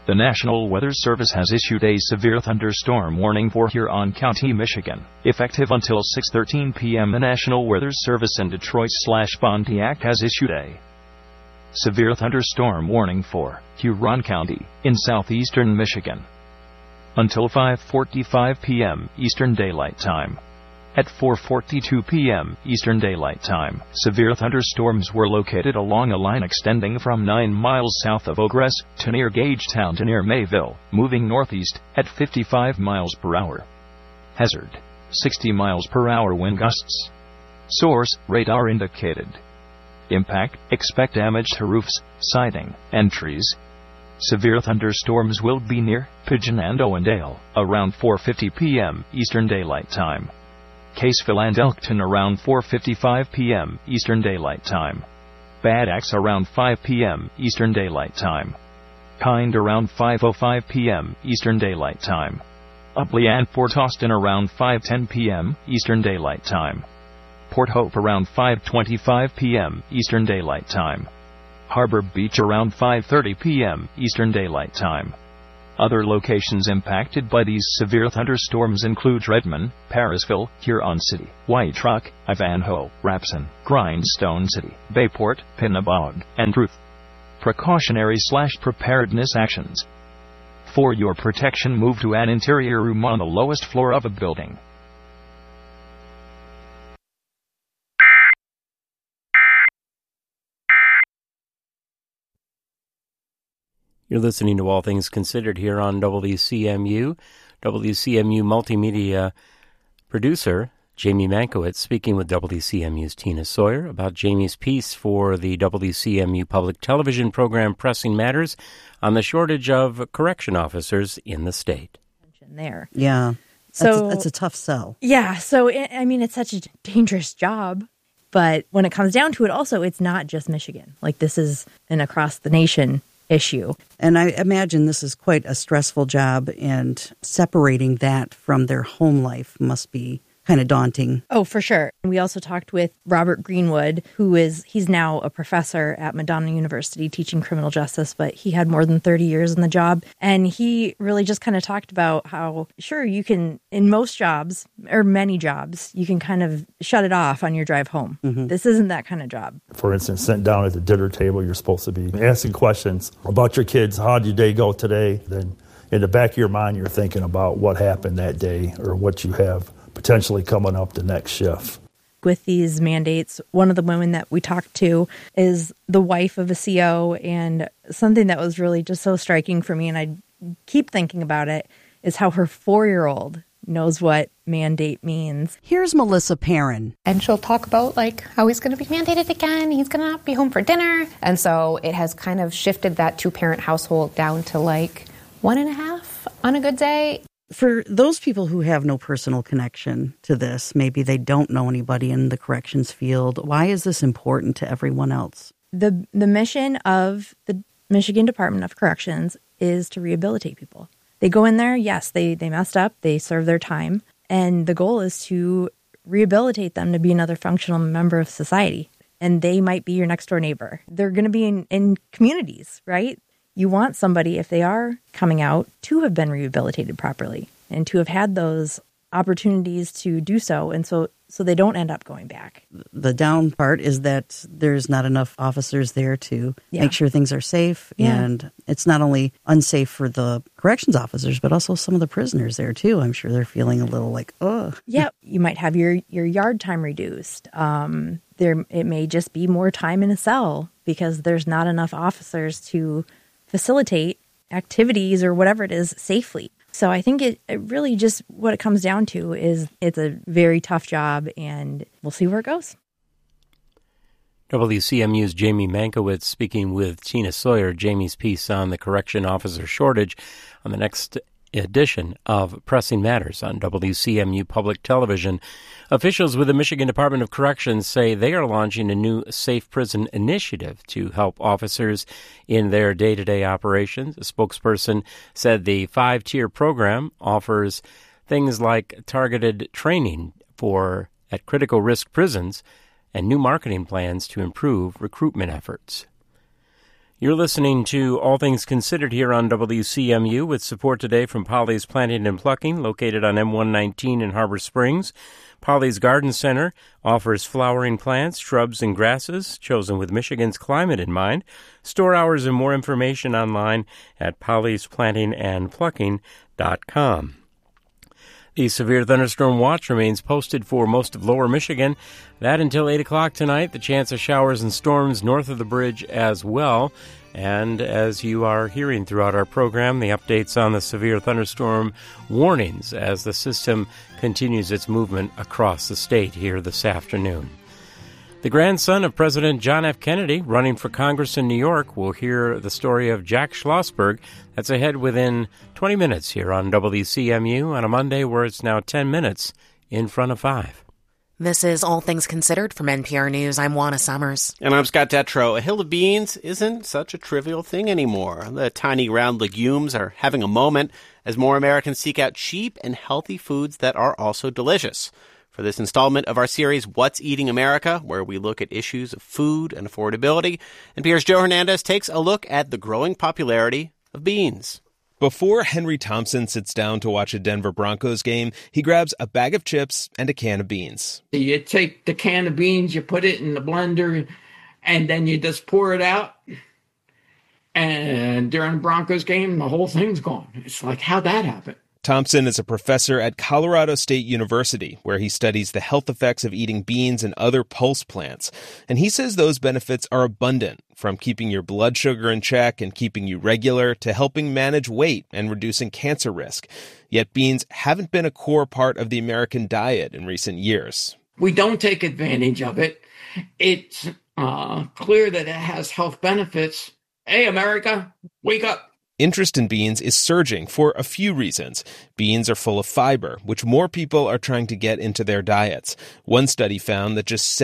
The National Weather Service has issued a severe thunderstorm warning for Huron County, Michigan. Effective until 6:13 p.m., the National Weather Service in Detroit/Pontiac has issued a severe thunderstorm warning for Huron County in southeastern Michigan until 5:45 p.m. Eastern Daylight Time. At 4:42 p.m. Eastern Daylight Time, severe thunderstorms were located along a line extending from 9 miles south of Ogress to near Gagetown to near Mayville, moving northeast at 55 miles per hour. Hazard: 60 miles per hour wind gusts. Source: radar indicated. Impact: expect damage to roofs, siding, and trees. Severe thunderstorms will be near Pigeon and Owendale around 4:50 p.m. Eastern Daylight Time. Caseville and Elkton around 4:55 p.m. Eastern Daylight Time. Bad Axe around 5 p.m. Eastern Daylight Time. Kind around 5:05 p.m. Eastern Daylight Time. Upley and Fort Austin around 5:10 p.m. Eastern Daylight Time. Port Hope around 5:25 p.m. Eastern Daylight Time. Harbor Beach around 5:30 p.m. Eastern Daylight Time. Other locations impacted by these severe thunderstorms include Redmond, Parisville, Huron City, White Rock, Ivanhoe, Rapson, Grindstone City, Bayport, Pinnabog, and Ruth. Precautionary/preparedness actions. For your protection, move to an interior room on the lowest floor of a building. You're listening to All Things Considered here on WCMU. WCMU multimedia producer Jamie Mankiewicz speaking with WCMU's Tina Sawyer about Jamie's piece for the WCMU public television program Pressing Matters on the shortage of correction officers in the state. There. Yeah. So that's a tough sell. Yeah. So, it's such a dangerous job. But when it comes down to it, also, it's not just Michigan. Like, this is an across the nation issue. And I imagine this is quite a stressful job, and separating that from their home life must be kind of daunting. Oh, for sure. We also talked with Robert Greenwood, he's now a professor at Madonna University teaching criminal justice, but he had more than 30 years in the job. And he really just kind of talked about how, sure, you can, in most jobs, or many jobs, you can kind of shut it off on your drive home. Mm-hmm. This isn't that kind of job. For instance, sitting down at the dinner table, you're supposed to be asking questions about your kids. How did your day go today? Then in the back of your mind, you're thinking about what happened that day or what you have potentially coming up the next shift. With these mandates, one of the women that we talked to is the wife of a CO, and something that was really just so striking for me, and I keep thinking about it, is how her 4-year-old knows what mandate means. Here's Melissa Perrin. And she'll talk about, how he's going to be mandated again, he's going to not be home for dinner. And so it has kind of shifted that 2-parent household down to 1.5 on a good day. For those people who have no personal connection to this, maybe they don't know anybody in the corrections field, why is this important to everyone else? The mission of the Michigan Department of Corrections is to rehabilitate people. They go in there, yes, they messed up, they serve their time, and the goal is to rehabilitate them to be another functional member of society. And they might be your next door neighbor. They're going to be in communities, right? You want somebody, if they are coming out, to have been rehabilitated properly and to have had those opportunities to do so, and so they don't end up going back. The down part is that there's not enough officers there to make sure things are safe, and it's not only unsafe for the corrections officers, but also some of the prisoners there, too. I'm sure they're feeling a little ugh. Yeah, you might have your yard time reduced. It may just be more time in a cell because there's not enough officers to facilitate activities or whatever it is safely. So I think it really just what it comes down to is it's a very tough job, and we'll see where it goes. WCMU's Jamie Mankiewicz speaking with Tina Sawyer. Jamie's piece on the correction officer shortage on the next edition of Pressing Matters on WCMU Public Television. Officials with the Michigan Department of Corrections say they are launching a new Safe Prison initiative to help officers in their day-to-day operations. A spokesperson said the 5-tier program offers things like targeted training at critical risk prisons and new marketing plans to improve recruitment efforts. You're listening to All Things Considered here on WCMU with support today from Polly's Planting and Plucking, located on M119 in Harbor Springs. Polly's Garden Center offers flowering plants, shrubs, and grasses chosen with Michigan's climate in mind. Store hours and more information online at pollysplantingandplucking.com. The severe thunderstorm watch remains posted for most of lower Michigan. That until 8 o'clock tonight. The chance of showers and storms north of the bridge as well. And as you are hearing throughout our program, the updates on the severe thunderstorm warnings as the system continues its movement across the state here this afternoon. The grandson of President John F. Kennedy, running for Congress in New York, will hear the story of Jack Schlossberg. That's ahead within 20 minutes here on WCMU on a Monday where it's now 10 minutes in front of 5. This is All Things Considered from NPR News. I'm Juana Summers. And I'm Scott Detrow. A hill of beans isn't such a trivial thing anymore. The tiny round legumes are having a moment as more Americans seek out cheap and healthy foods that are also delicious. For this installment of our series, What's Eating America, where we look at issues of food and affordability, NPR's Joe Hernandez takes a look at the growing popularity of beans. Before Henry Thompson sits down to watch a Denver Broncos game, he grabs a bag of chips and a can of beans. You take the can of beans, you put it in the blender, and then you just pour it out. And during the Broncos game, the whole thing's gone. It's like, how'd that happen? Thompson is a professor at Colorado State University, where he studies the health effects of eating beans and other pulse plants. And he says those benefits are abundant, from keeping your blood sugar in check and keeping you regular to helping manage weight and reducing cancer risk. Yet beans haven't been a core part of the American diet in recent years. We don't take advantage of it. It's clear that it has health benefits. Hey, America, wake up. Interest in beans is surging for a few reasons. Beans are full of fiber, which more people are trying to get into their diets. One study found that just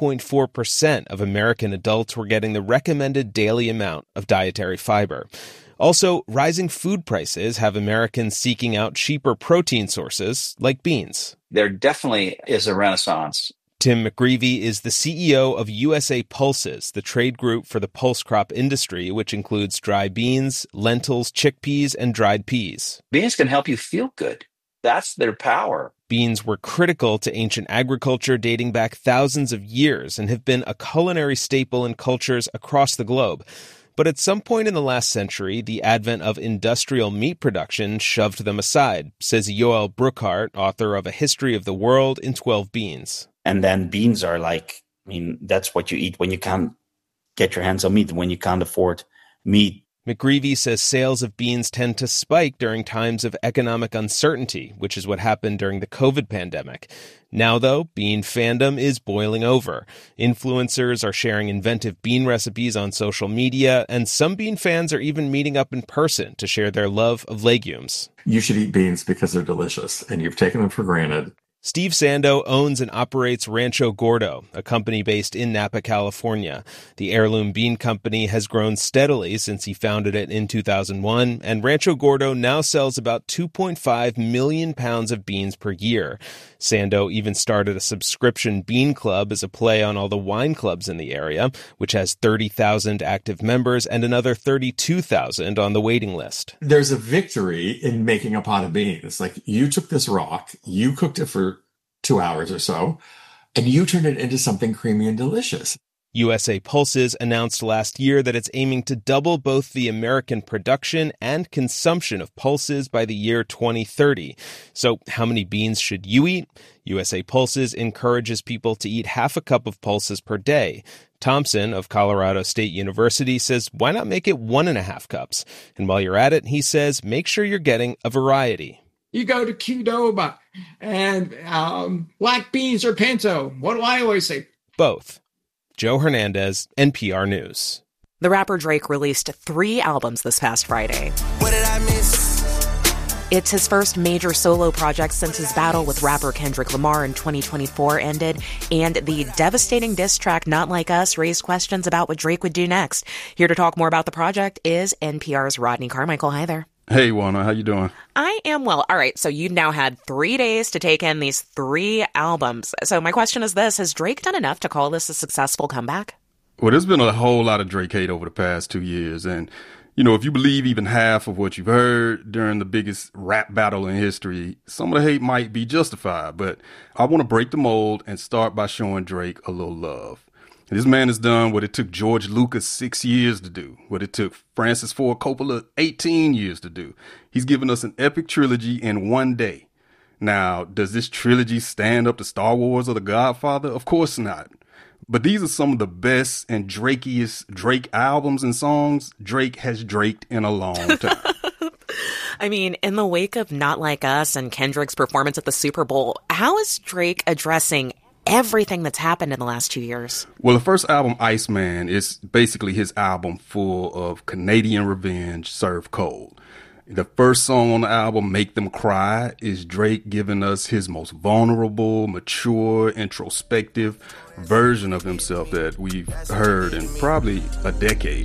7.4% of American adults were getting the recommended daily amount of dietary fiber. Also, rising food prices have Americans seeking out cheaper protein sources like beans. There definitely is a renaissance. Tim McGreevy is the CEO of USA Pulses, the trade group for the pulse crop industry, which includes dry beans, lentils, chickpeas, and dried peas. Beans can help you feel good. That's their power. Beans were critical to ancient agriculture dating back thousands of years and have been a culinary staple in cultures across the globe. But at some point in the last century, the advent of industrial meat production shoved them aside, says Yoel Brookhart, author of A History of the World in 12 Beans. And then beans are that's what you eat when you can't get your hands on meat, when you can't afford meat. McGreevy says sales of beans tend to spike during times of economic uncertainty, which is what happened during the COVID pandemic. Now, though, bean fandom is boiling over. Influencers are sharing inventive bean recipes on social media, and some bean fans are even meeting up in person to share their love of legumes. You should eat beans because they're delicious, and you've taken them for granted. Steve Sando owns and operates Rancho Gordo, a company based in Napa, California. The heirloom bean company has grown steadily since he founded it in 2001, and Rancho Gordo now sells about 2.5 million pounds of beans per year. Sando even started a subscription bean club as a play on all the wine clubs in the area, which has 30,000 active members and another 32,000 on the waiting list. There's a victory in making a pot of beans. Like, you took this rock, you cooked it for 2 hours or so, and you turned it into something creamy and delicious. USA Pulses announced last year that it's aiming to double both the American production and consumption of pulses by the year 2030. So how many beans should you eat? USA Pulses encourages people to eat half a cup of pulses per day. Thompson of Colorado State University says, why not make it 1.5 cups? And while you're at it, he says, make sure you're getting a variety. You go to Qdoba and black beans or pinto. What do I always say? Both. Joe Hernandez, NPR News. The rapper Drake released 3 albums this past Friday. What did I miss? It's his first major solo project since his battle with rapper Kendrick Lamar in 2024 ended, and the devastating diss track Not Like Us raised questions about what Drake would do next. Here to talk more about the project is NPR's Rodney Carmichael. Hi there. Hey, Juana, how you doing? I am well. All right, so you've now had 3 days to take in these 3 albums. So my question is this, has Drake done enough to call this a successful comeback? Well, there's been a whole lot of Drake hate over the past 2 years. And, you know, if you believe even half of what you've heard during the biggest rap battle in history, some of the hate might be justified. But I want to break the mold and start by showing Drake a little love. This man has done what it took George Lucas 6 years to do, what it took Francis Ford Coppola 18 years to do. He's given us an epic trilogy in one day. Now, does this trilogy stand up to Star Wars or The Godfather? Of course not. But these are some of the best and Drakiest Drake albums and songs Drake has draked in a long time. I mean, in the wake of Not Like Us and Kendrick's performance at the Super Bowl, how is Drake addressing everything that's happened in the last 2 years? Well, the first album, Iceman, is basically his album full of Canadian revenge served cold. The first song on the album, Make Them Cry, is Drake giving us his most vulnerable, mature, introspective version of himself that we've heard in probably a decade.